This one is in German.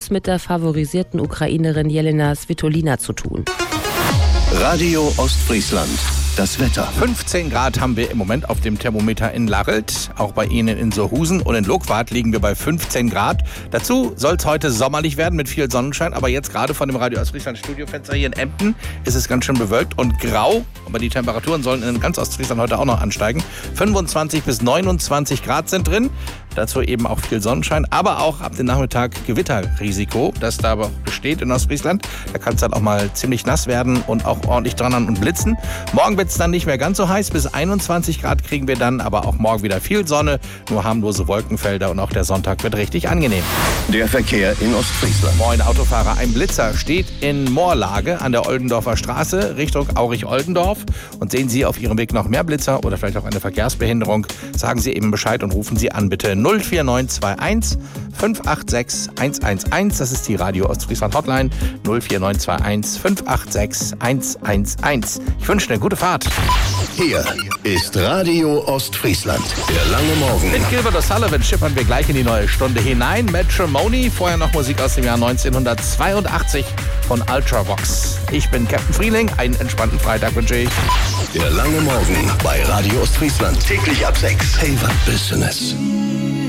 es mit der favorisierten Ukrainerin Jelena Svitolina zu tun. Radio Ostfriesland. Das Wetter. 15 Grad haben wir im Moment auf dem Thermometer in Larelt. Auch bei Ihnen in Sohusen und in Logwart liegen wir bei 15 Grad. Dazu soll es heute sommerlich werden mit viel Sonnenschein. Aber jetzt gerade von dem Radio Ostfriesland Studiofenster hier in Emden ist es ganz schön bewölkt und grau. Aber die Temperaturen sollen in ganz Ostfriesland heute auch noch ansteigen. 25 bis 29 Grad sind drin. Dazu eben auch viel Sonnenschein, aber auch ab dem Nachmittag Gewitterrisiko, das da aber besteht in Ostfriesland. Da kann es dann auch mal ziemlich nass werden und auch ordentlich donnern und blitzen. Morgen wird es dann nicht mehr ganz so heiß, bis 21 Grad kriegen wir dann, aber auch morgen wieder viel Sonne, nur harmlose Wolkenfelder und auch der Sonntag wird richtig angenehm. Der Verkehr in Ostfriesland. Moin Autofahrer, ein Blitzer steht in Moorlage an der Oldendorfer Straße Richtung Aurich-Oldendorf. Und sehen Sie auf Ihrem Weg noch mehr Blitzer oder vielleicht auch eine Verkehrsbehinderung, sagen Sie eben Bescheid und rufen Sie an bitte 04921 586 111. Das ist die Radio Ostfriesland Hotline 04921 586 111. Ich wünsche eine gute Fahrt. Hier ist Radio Ostfriesland. Der lange Morgen. Mit Gilbert O'Sullivan schippern wir gleich in die neue Stunde hinein. Matrimony, vorher noch Musik aus dem Jahr 1982 von Ultravox. Ich bin Captain Frieling, einen entspannten Freitag wünsche ich. Der lange Morgen bei Radio Ostfriesland. Täglich ab 6. Hey, was Business.